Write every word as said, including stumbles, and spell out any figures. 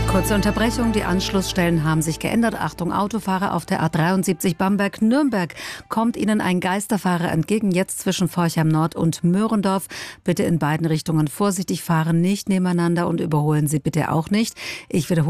Kurze Unterbrechung, die Anschlussstellen haben sich geändert. Achtung, Autofahrer auf der A dreiundsiebzig Bamberg-Nürnberg. Kommt Ihnen ein Geisterfahrer entgegen, jetzt zwischen Forchheim Nord und Möhrendorf. Bitte in beiden Richtungen vorsichtig fahren, nicht nebeneinander und überholen Sie bitte auch nicht. Ich wiederhole.